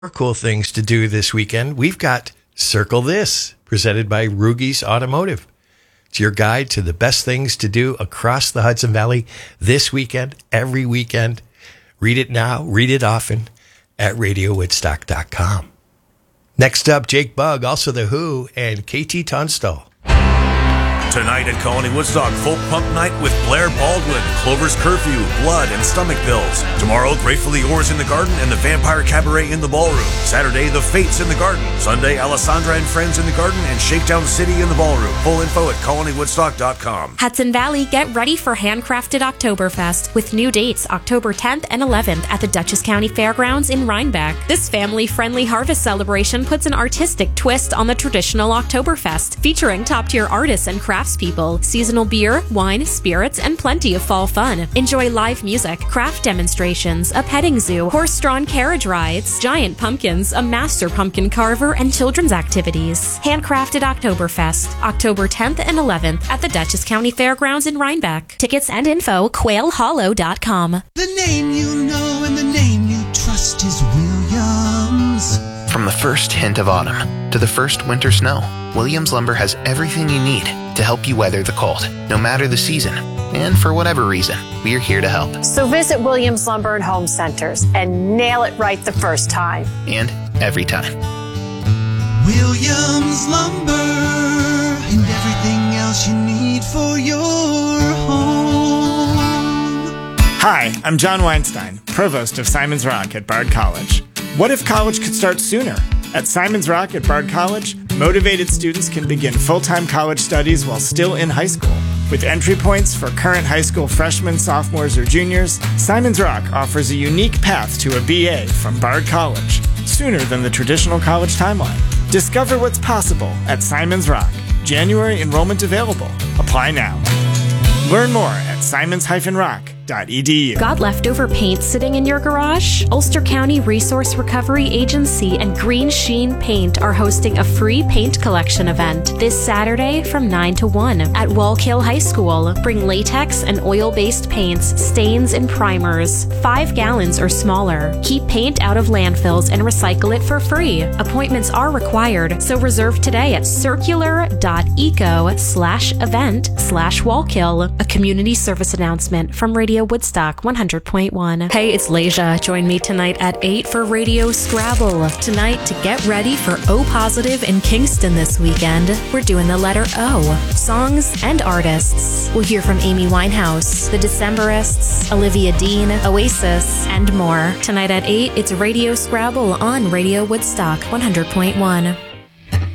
Cool things to do this weekend. We've got Circle This, presented by Rugies Automotive. It's your guide to the best things to do across the Hudson Valley this weekend, every weekend. Read it now, read it often at radiowoodstock.com. Next up, Jake Bugg, also The Who, and KT Tunstall. Tonight at Colony Woodstock, Folk Punk Night with Blair Baldwin, Clover's Curfew, Blood, and Stomach Pills. Tomorrow, Gratefully Yours in the Garden and the Vampire Cabaret in the Ballroom. Saturday, The Fates in the Garden. Sunday, Alessandra and Friends in the Garden and Shakedown City in the Ballroom. Full info at colonywoodstock.com. Hudson Valley, get ready for Handcrafted Oktoberfest with new dates October 10th and 11th at the Dutchess County Fairgrounds in Rhinebeck. This family-friendly harvest celebration puts an artistic twist on the traditional Oktoberfest, featuring top-tier artists and craftspeople, seasonal beer, wine, spirits, and plenty of fall fun. Enjoy live music, craft demonstrations, a petting zoo, horse-drawn carriage rides, giant pumpkins, a master pumpkin carver, and children's activities. Handcrafted Oktoberfest, October 10th and 11th at the Dutchess County Fairgrounds in Rhinebeck. Tickets and info, quailhollow.com. The name you know and the name you trust is Williams. From the first hint of autumn to the first winter snow, Williams Lumber has everything you need to help you weather the cold, no matter the season. And for whatever reason, we're here to help. So visit Williams Lumber and Home Centers and nail it right the first time. And every time. Williams Lumber and everything else you need for your home. Hi, I'm John Weinstein, Provost of Simon's Rock at Bard College. What if college could start sooner? At Simon's Rock at Bard College, motivated students can begin full-time college studies while still in high school. With entry points for current high school freshmen, sophomores, or juniors, Simon's Rock offers a unique path to a BA from Bard College, sooner than the traditional college timeline. Discover what's possible at Simon's Rock. January enrollment available. Apply now. Learn more at simons-rock.edu. Got leftover paint sitting in your garage? Ulster County Resource Recovery Agency and Green Sheen Paint are hosting a free paint collection event this Saturday from 9 to 1 at Wallkill High School. Bring latex and oil-based paints, stains, and primers, 5 gallons or smaller. Keep paint out of landfills and recycle it for free. Appointments are required, so reserve today at circular.eco/event/Wallkill. A community service announcement from Radio Woodstock 100.1. Hey, it's Leja. Join me tonight at 8 for Radio Scrabble. Tonight, to get ready for O Positive in Kingston this weekend, we're doing the letter O. Songs and artists. We'll hear from Amy Winehouse, The Decemberists, Olivia Dean, Oasis, and more. Tonight at 8, it's Radio Scrabble on Radio Woodstock 100.1.